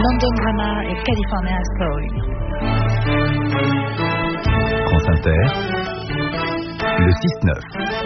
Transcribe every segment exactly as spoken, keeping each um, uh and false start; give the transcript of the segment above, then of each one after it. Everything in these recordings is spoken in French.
London Grammar et California Soul. France Inter, le six neuf.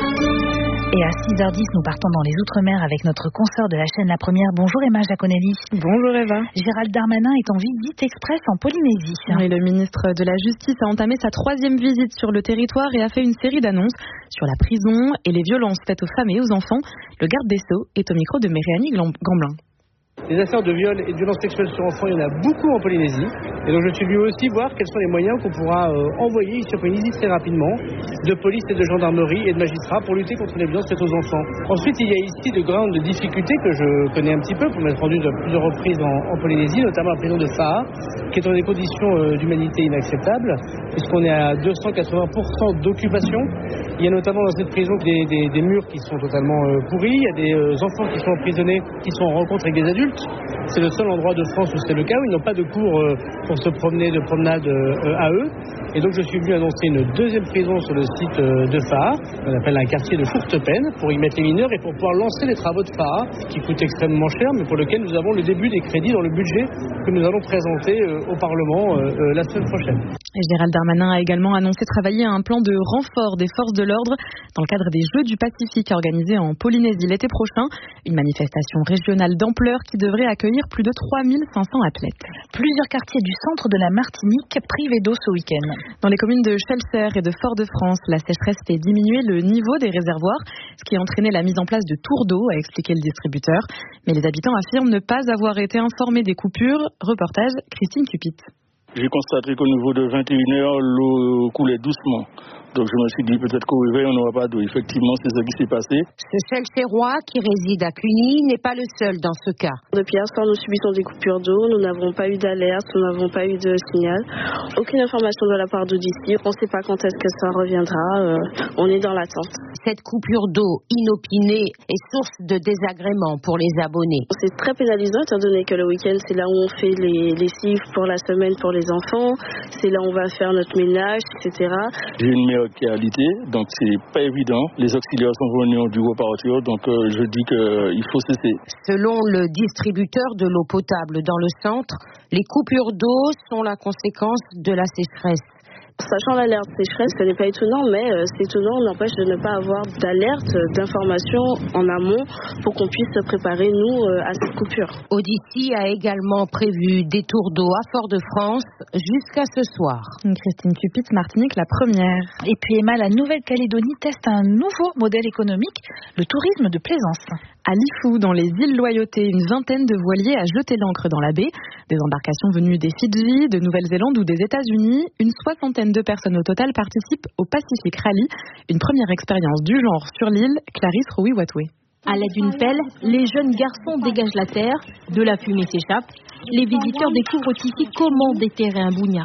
Et à six heures dix, nous partons dans les Outre-mer avec notre consoeur de la chaîne La Première. Bonjour Emma Giaconelli. Bonjour Eva. Gérald Darmanin est en visite express en Polynésie. Oui, le ministre de la Justice a entamé sa troisième visite sur le territoire et a fait une série d'annonces sur la prison et les violences faites aux femmes et aux enfants. Le garde des Sceaux est au micro de Méréanie Gamblin. Les affaires de viol et de violences sexuelles sur enfants, il y en a beaucoup en Polynésie. Et donc je suis venu aussi voir quels sont les moyens qu'on pourra euh, envoyer ici en Polynésie très rapidement, de police et de gendarmerie et de magistrats pour lutter contre les violences faites aux enfants. Ensuite, il y a ici de grandes difficultés que je connais un petit peu pour m'être rendu de plusieurs reprises en, en Polynésie, notamment la prison de Faa, qui est dans des conditions euh, d'humanité inacceptables, puisqu'on est à deux cent quatre-vingts pour cent d'occupation. Il y a notamment dans cette prison des, des, des murs qui sont totalement euh, pourris, il y a des euh, enfants qui sont emprisonnés, qui sont en rencontre avec des adultes. C'est le seul endroit de France où c'est le cas, où ils n'ont pas de cours euh, pour se promener, de promenade euh, à eux. Et donc je suis venu annoncer une deuxième prison sur le site euh, de Faa, qu'on appelle un quartier de courte peine, pour y mettre les mineurs et pour pouvoir lancer les travaux de Faa, qui coûtent extrêmement cher, mais pour lequel nous avons le début des crédits dans le budget que nous allons présenter euh, au Parlement euh, euh, la semaine prochaine. Et Gérald Darmanin a également annoncé travailler à un plan de renfort des forces de l'ordre dans le cadre des Jeux du Pacifique organisés en Polynésie l'été prochain. Une manifestation régionale d'ampleur qui devrait accueillir plus de trois mille cinq cents athlètes. Plusieurs quartiers du centre de la Martinique privés d'eau ce week-end. Dans les communes de Chelser et de Fort-de-France, la sécheresse fait diminuer le niveau des réservoirs, ce qui a entraîné la mise en place de tours d'eau, a expliqué le distributeur. Mais les habitants affirment ne pas avoir été informés des coupures. Reportage Christine Cupit. J'ai constaté qu'au niveau de vingt et une heures, l'eau coulait doucement. Donc je me suis dit peut-être qu'au réveil on n'aura pas d'eau. Effectivement, c'est ce qui s'est passé. Ce Chelserois qui réside à Cluny n'est pas le seul dans ce cas. Depuis hier soir, nous subissons des coupures d'eau. Nous n'avons pas eu d'alerte, nous n'avons pas eu de signal. Aucune information de la part d'Audici. On ne sait pas quand est-ce que ça reviendra. Euh, on est dans l'attente. Cette coupure d'eau inopinée est source de désagrément pour les abonnés. C'est très pénalisant étant donné que le week-end, c'est là où on fait les lessives pour la semaine pour les enfants. C'est là où on va faire notre ménage, et cetera. J'ai une mère qui est alitée, donc c'est pas évident. Les auxiliaires sont venus du repartir, donc euh, je dis qu'il faut cesser. Selon le distributeur de l'eau potable dans le centre, les coupures d'eau sont la conséquence de la sécheresse. Sachant l'alerte sécheresse, ce n'est pas étonnant, mais euh, c'est étonnant, n'empêche de ne pas avoir d'alerte, d'information en amont pour qu'on puisse se préparer, nous, euh, à cette coupure. Audici a également prévu des tours d'eau à Fort-de-France jusqu'à ce soir. Christine Cupit, Martinique, la première. Et puis Emma, la Nouvelle-Calédonie teste un nouveau modèle économique, le tourisme de plaisance. À Lifou, dans les îles Loyauté, une vingtaine de voiliers a jeté l'ancre dans la baie. Des embarcations venues des Fidji, de Nouvelle-Zélande ou des États-Unis. Une soixantaine de personnes au total participent au Pacific Rally. Une première expérience du genre sur l'île. Clarisse Rouy-Watoué. À l'aide d'une pelle, les jeunes garçons dégagent la terre, de la fumée s'échappe. Les visiteurs découvrent ici comment déterrer un bougnat.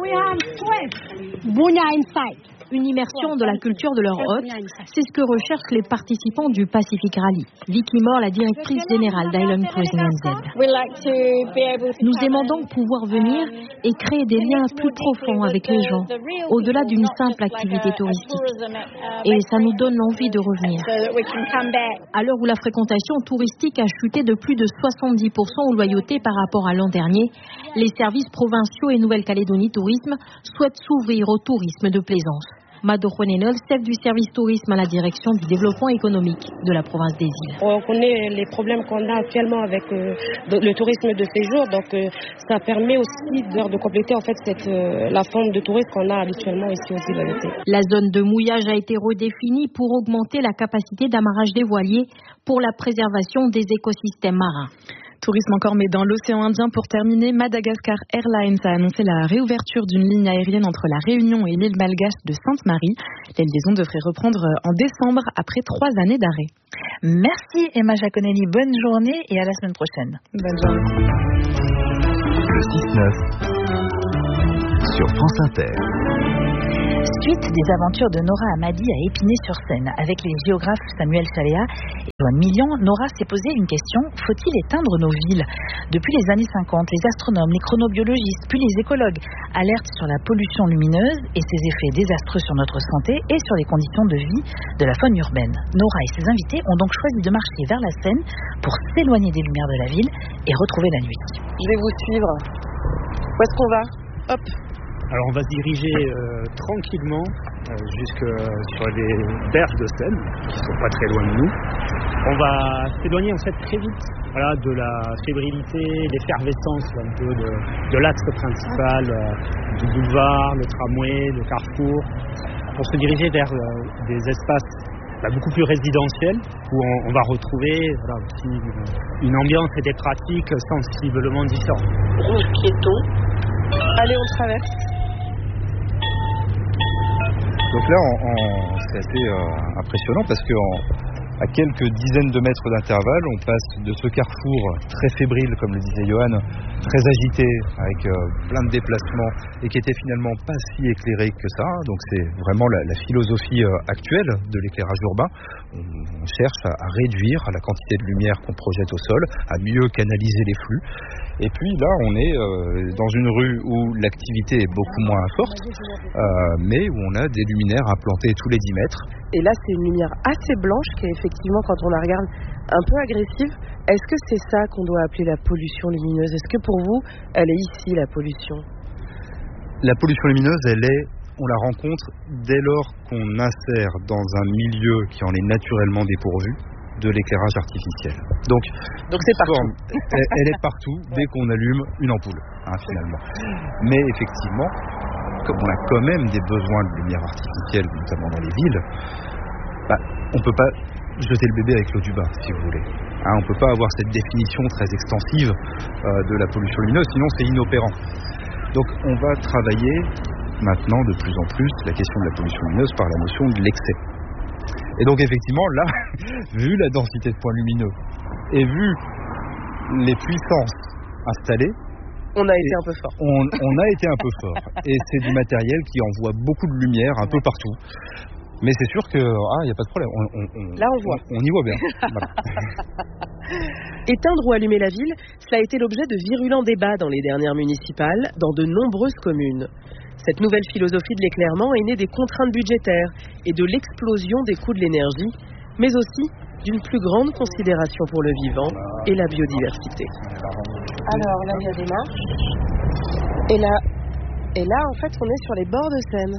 Une immersion de la culture de leur hôte, c'est ce que recherchent les participants du Pacific Rally. Vicky Moore, la directrice générale d'Island Cruising N Z. Nous aimons donc pouvoir venir et créer des liens plus profonds avec les gens, au-delà d'une simple activité touristique. Et ça nous donne envie de revenir. À l'heure où la fréquentation touristique a chuté de plus de soixante-dix pour cent aux Loyautés par rapport à l'an dernier, les services provinciaux et Nouvelle-Calédonie Tourisme souhaitent s'ouvrir au tourisme de plaisance. Mado Juanenol, chef du service tourisme à la direction du développement économique de la province des îles. On connaît les problèmes qu'on a actuellement avec euh, le tourisme de séjour, donc euh, ça permet aussi de, de compléter en fait cette, euh, la forme de tourisme qu'on a habituellement ici aux îles Loyauté. La zone de mouillage a été redéfinie pour augmenter la capacité d'amarrage des voiliers pour la préservation des écosystèmes marins. Tourisme encore, mais dans l'océan Indien. Pour terminer, Madagascar Airlines a annoncé la réouverture d'une ligne aérienne entre la Réunion et l'île malgache de Sainte-Marie. La liaison devrait reprendre en décembre après trois années d'arrêt. Merci Emma Giaconelli, bonne journée et à la semaine prochaine. Bonne journée. Le six neuf sur France Inter. Suite des aventures de Nora Hamadi à Épinay-sur-Seine. Avec les géographes Samuel Chaléa et Joanne Million, Nora s'est posé une question: faut-il éteindre nos villes? Depuis les années cinquante, les astronomes, les chronobiologistes, puis les écologues alertent sur la pollution lumineuse et ses effets désastreux sur notre santé et sur les conditions de vie de la faune urbaine. Nora et ses invités ont donc choisi de marcher vers la Seine pour s'éloigner des lumières de la ville et retrouver la nuit. Je vais vous suivre. Où est-ce qu'on va? Hop. Alors on va se diriger euh, tranquillement euh, jusque sur les berges de Seine, qui sont pas très loin de nous. On va s'éloigner en fait très vite, voilà, de la fébrilité, l'effervescence un peu de, de l'axe principal, euh, du boulevard, le tramway, le carrefour, pour se diriger vers euh, des espaces bah, beaucoup plus résidentiels, où on, on va retrouver voilà, aussi une, une ambiance et des pratiques sensiblement différentes. Rouge piéton. Allez, on traverse. Donc là, en, en, c'est assez euh, impressionnant parce qu'à quelques dizaines de mètres d'intervalle, on passe de ce carrefour très fébrile, comme le disait Johan, très agité, avec euh, plein de déplacements, et qui était finalement pas si éclairé que ça. Donc c'est vraiment la, la philosophie euh, actuelle de l'éclairage urbain. On, on cherche à, à réduire la quantité de lumière qu'on projette au sol, à mieux canaliser les flux. Et puis là, on est euh, dans une rue où l'activité est beaucoup moins forte, euh, mais où on a des luminaires implantés tous les dix mètres. Et là, c'est une lumière assez blanche qui est effectivement, quand on la regarde, un peu agressive. Est-ce que c'est ça qu'on doit appeler la pollution lumineuse? Est-ce que pour vous, elle est ici, la pollution? La pollution lumineuse, elle est, on la rencontre dès lors qu'on insère dans un milieu qui en est naturellement dépourvu de l'éclairage artificiel. Donc, Donc c'est partout. Forme, elle, elle est partout dès qu'on allume une ampoule, hein, finalement. Mais effectivement, comme on a quand même des besoins de lumière artificielle, notamment dans les villes, bah, on ne peut pas jeter le bébé avec l'eau du bain, si vous voulez. Hein, on ne peut pas avoir cette définition très extensive euh, de la pollution lumineuse, sinon c'est inopérant. Donc on va travailler maintenant de plus en plus la question de la pollution lumineuse par la notion de l'excès. Et donc effectivement, là, vu la densité de points lumineux et vu les puissances installées, on a été un peu fort. On, on a été un peu fort. Et c'est du matériel qui envoie beaucoup de lumière un peu partout. Mais c'est sûr que ah, y a pas de problème. On, on, on, là, on voit. On, on y voit bien. Voilà. Éteindre ou allumer la ville, cela a été l'objet de virulents débats dans les dernières municipales, dans de nombreuses communes. Cette nouvelle philosophie de l'éclairement est née des contraintes budgétaires et de l'explosion des coûts de l'énergie, mais aussi d'une plus grande considération pour le vivant et la biodiversité. Alors là, il y a des marches. Et là, et là, en fait, on est sur les bords de Seine.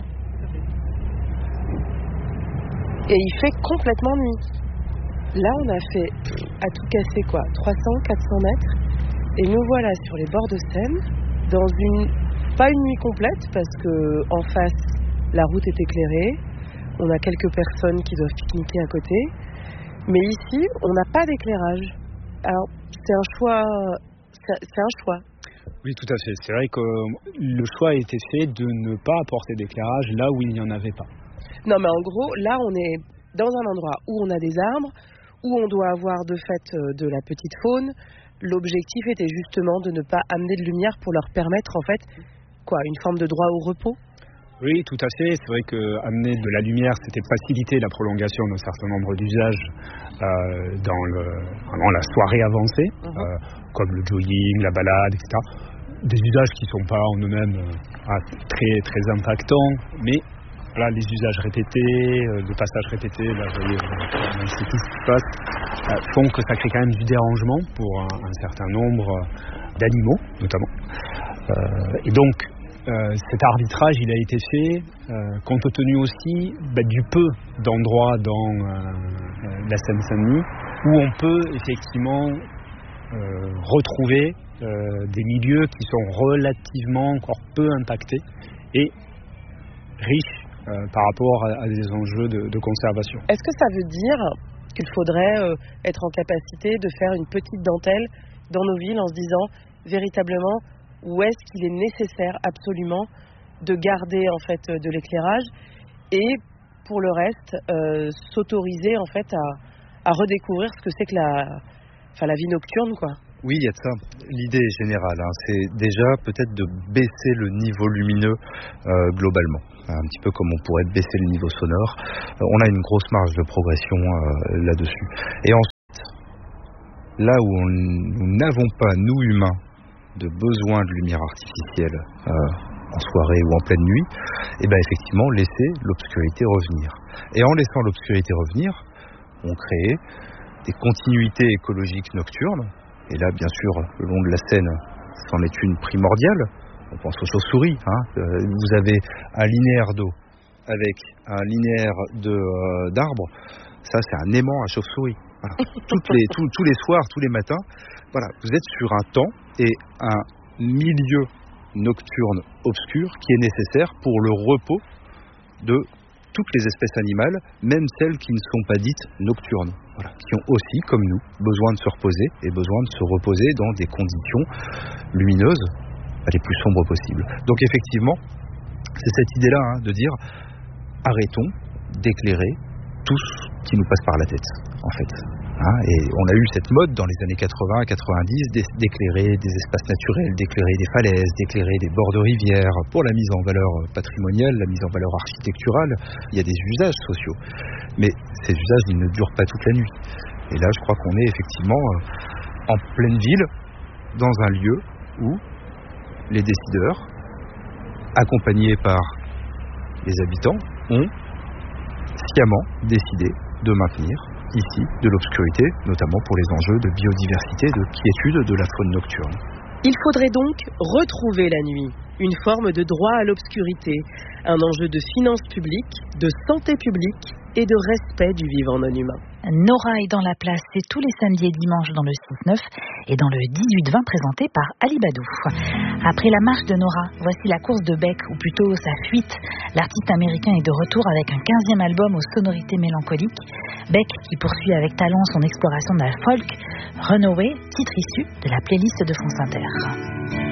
Et il fait complètement nuit. Là, on a fait, à tout casser, quoi, trois cents, quatre cents mètres. Et nous voilà sur les bords de Seine, dans une... Pas une nuit complète, parce que en face, la route est éclairée. On a quelques personnes qui doivent pique-niquer à côté. Mais ici, on n'a pas d'éclairage. Alors, c'est un choix... C'est un choix. Oui, tout à fait. C'est vrai que le choix a été fait de ne pas apporter d'éclairage là où il n'y en avait pas. Non, mais en gros, là, on est dans un endroit où on a des arbres, où on doit avoir de fait de la petite faune. L'objectif était justement de ne pas amener de lumière pour leur permettre, en fait, quoi, une forme de droit au repos. Oui, tout à fait. C'est vrai qu'amener de la lumière, c'était faciliter la prolongation d'un certain nombre d'usages euh, dans, le, dans la soirée avancée, uh-huh. euh, comme le jogging, la balade, et cetera. Des usages qui ne sont pas en eux-mêmes euh, très, très impactants, mais voilà, les usages répétés, euh, de passages répétés, là, vous voyez, euh, c'est tout ce qui se passe, euh, font que ça crée quand même du dérangement pour un, un certain nombre d'animaux, notamment. Euh, et donc, Euh, cet arbitrage, il a été fait euh, compte tenu aussi bah, du peu d'endroits dans euh, la Seine-Saint-Denis où on peut effectivement euh, retrouver euh, des milieux qui sont relativement encore peu impactés et riches euh, par rapport à, à des enjeux de, de conservation. Est-ce que ça veut dire qu'il faudrait euh, être en capacité de faire une petite dentelle dans nos villes en se disant véritablement où est-ce qu'il est nécessaire absolument de garder en fait de l'éclairage et pour le reste euh, s'autoriser en fait à, à redécouvrir ce que c'est que la, enfin la vie nocturne quoi. Oui, il y a de ça. L'idée est générale, hein. C'est déjà peut-être de baisser le niveau lumineux euh, globalement. Un petit peu comme on pourrait baisser le niveau sonore. Euh, on a une grosse marge de progression euh, là-dessus. Et ensuite, là où on, nous n'avons pas, nous humains, de besoin de lumière artificielle euh, en soirée ou en pleine nuit, et bien effectivement laisser l'obscurité revenir. Et en laissant l'obscurité revenir, on crée des continuités écologiques nocturnes. Et là, bien sûr, le long de la Seine, c'en est une primordiale. On pense aux chauves-souris. Hein. Euh, vous avez un linéaire d'eau avec un linéaire de, euh, d'arbres. Ça, c'est un aimant à chauve-souris. Voilà. Toutes les, tous, tous les soirs, tous les matins, voilà, vous êtes sur un temps et un milieu nocturne obscur qui est nécessaire pour le repos de toutes les espèces animales, même celles qui ne sont pas dites nocturnes, voilà, qui ont aussi, comme nous, besoin de se reposer et besoin de se reposer dans des conditions lumineuses les plus sombres possibles. Donc effectivement, c'est cette idée-là, hein, de dire arrêtons d'éclairer tout ce qui nous passe par la tête, en fait. Hein, et on a eu cette mode dans les années quatre-vingts quatre-vingt-dix d'éclairer des espaces naturels, d'éclairer des falaises, d'éclairer des bords de rivières pour la mise en valeur patrimoniale, la mise en valeur architecturale. Il y a des usages sociaux, mais ces usages, ils ne durent pas toute la nuit. Et là, je crois qu'on est effectivement en pleine ville, dans un lieu où les décideurs, accompagnés par les habitants, ont sciemment décidé de maintenir ici de l'obscurité, notamment pour les enjeux de biodiversité, de quiétude de la faune nocturne. Il faudrait donc retrouver la nuit, une forme de droit à l'obscurité, un enjeu de finances publiques, de santé publique et de respect du vivant non humain. Nora est dans la place, c'est tous les samedis et dimanches dans le six neuf et dans le dix-huit vingt présenté par Ali Badou. Après la marche de Nora, voici la course de Beck, ou plutôt sa fuite. L'artiste américain est de retour avec un quinzième album aux sonorités mélancoliques. Beck qui poursuit avec talent son exploration de la folk. Runaway, titre issu de la playlist de France Inter.